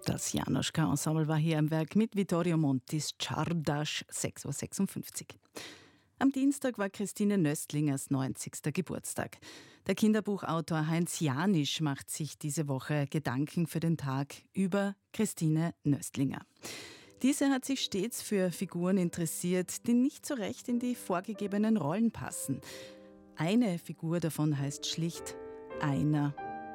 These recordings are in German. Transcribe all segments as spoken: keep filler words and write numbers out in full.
Das Janoschka-Ensemble war hier am Werk mit Vittorio Montis Czardas, sechs Uhr sechsundfünfzig. Am Dienstag war Christine Nöstlingers neunzigster Geburtstag. Der Kinderbuchautor Heinz Janisch macht sich diese Woche Gedanken für den Tag über Christine Nöstlinger. Diese hat sich stets für Figuren interessiert, die nicht so recht in die vorgegebenen Rollen passen. Eine Figur davon heißt schlicht Einer.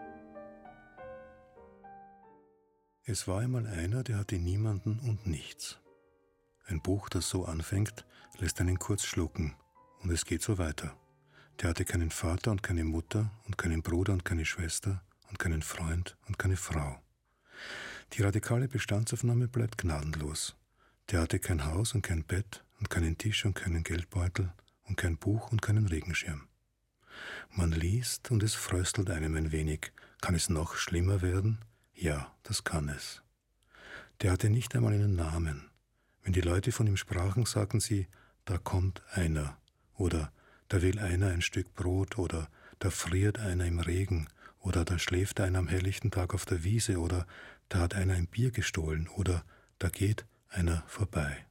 Es war einmal einer, der hatte niemanden und nichts. Ein Buch, das so anfängt, lässt einen kurz schlucken und es geht so weiter. Der hatte keinen Vater und keine Mutter und keinen Bruder und keine Schwester und keinen Freund und keine Frau. Die radikale Bestandsaufnahme bleibt gnadenlos. Der hatte kein Haus und kein Bett und keinen Tisch und keinen Geldbeutel und kein Buch und keinen Regenschirm. Man liest und es fröstelt einem ein wenig. Kann es noch schlimmer werden? Ja, das kann es. Der hatte nicht einmal einen Namen. Wenn die Leute von ihm sprachen, sagten sie, da kommt einer oder da will einer ein Stück Brot oder da friert einer im Regen oder da schläft einer am helllichten Tag auf der Wiese oder da hat einer ein Bier gestohlen oder da geht einer vorbei.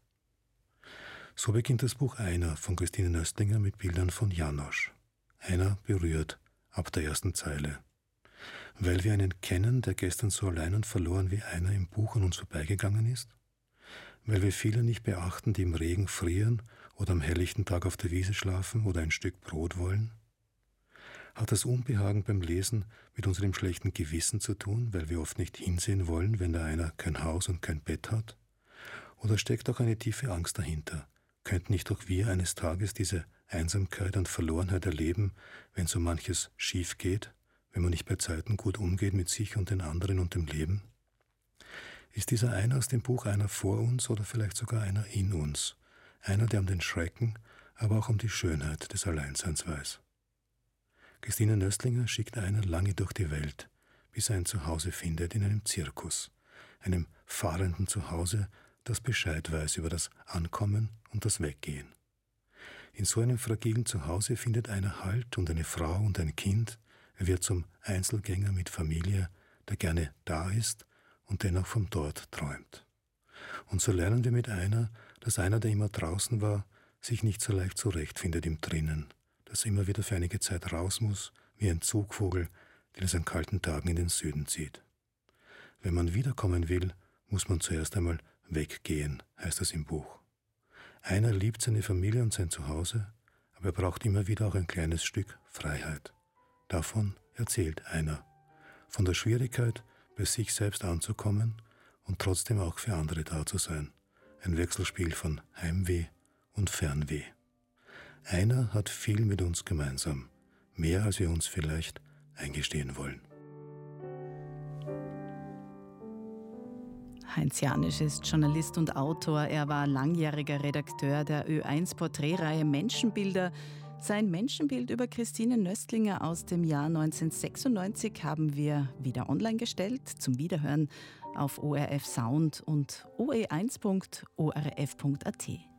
So beginnt das Buch Einer von Christine Nöstlinger mit Bildern von Janosch. Einer berührt ab der ersten Zeile. Weil wir einen kennen, der gestern so allein und verloren wie einer im Buch an uns vorbeigegangen ist? Weil wir viele nicht beachten, die im Regen frieren oder am helllichten Tag auf der Wiese schlafen oder ein Stück Brot wollen? Hat das Unbehagen beim Lesen mit unserem schlechten Gewissen zu tun, weil wir oft nicht hinsehen wollen, wenn da einer kein Haus und kein Bett hat? Oder steckt auch eine tiefe Angst dahinter? Könnten nicht auch wir eines Tages diese Einsamkeit und Verlorenheit erleben, wenn so manches schief geht, wenn man nicht bei Zeiten gut umgeht mit sich und den anderen und dem Leben? Ist dieser einer aus dem Buch einer vor uns oder vielleicht sogar einer in uns? Einer, der um den Schrecken, aber auch um die Schönheit des Alleinseins weiß. Christine Nöstlinger schickt einer lange durch die Welt, bis er ein Zuhause findet in einem Zirkus, einem fahrenden Zuhause, das Bescheid weiß über das Ankommen und das Weggehen. In so einem fragilen Zuhause findet einer Halt und eine Frau und ein Kind. Er wird zum Einzelgänger mit Familie, der gerne da ist und dennoch vom Dort träumt. Und so lernen wir mit einer, dass einer, der immer draußen war, sich nicht so leicht zurechtfindet im Drinnen, dass er immer wieder für einige Zeit raus muss, wie ein Zugvogel, den es an kalten Tagen in den Süden zieht. Wenn man wiederkommen will, muss man zuerst einmal weggehen, heißt es im Buch. Einer liebt seine Familie und sein Zuhause, aber er braucht immer wieder auch ein kleines Stück Freiheit. Davon erzählt einer. Von der Schwierigkeit, bei sich selbst anzukommen und trotzdem auch für andere da zu sein. Ein Wechselspiel von Heimweh und Fernweh. Einer hat viel mit uns gemeinsam, mehr als wir uns vielleicht eingestehen wollen. Heinz Janisch ist Journalist und Autor. Er war langjähriger Redakteur der Ö eins Porträtreihe Menschenbilder. Sein Menschenbild über Christine Nöstlinger aus dem Jahr neunzehnhundertsechsundneunzig haben wir wieder online gestellt, zum Wiederhören auf O R F Sound und o e eins punkt o r f punkt a t.